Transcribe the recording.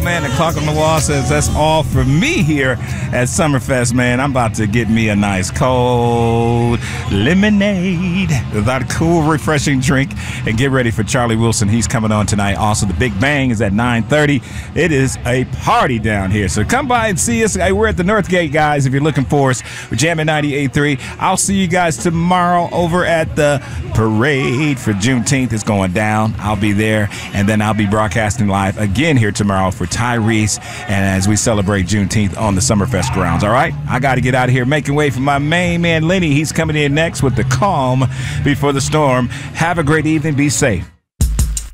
Man, the clock on the wall says that's all for me here at Summerfest, man. I'm about to get me a nice cold lemonade, that cool, refreshing drink, and get ready for Charlie Wilson. He's coming on tonight. Also, the Big Bang is at 9:30. It is a party down here, so come by and see us. We're at the Northgate, guys, if you're looking for us. We're jamming 98.3. I'll see you guys tomorrow over at the parade for Juneteenth. It's going down. I'll be there, and then I'll be broadcasting live again here tomorrow for Tyrese, and as we celebrate Juneteenth on the Summerfest grounds. All right, I got to get out of here, making way for my main man Lenny. He's coming in next with the calm before the storm. Have a great evening. Be safe.